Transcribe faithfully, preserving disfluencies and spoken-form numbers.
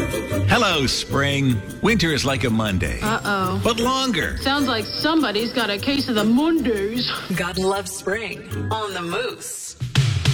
Hello, spring. Winter is like a Monday. Uh-oh. But longer. Sounds like somebody's got a case of the Mondays. God loves spring on the Moose.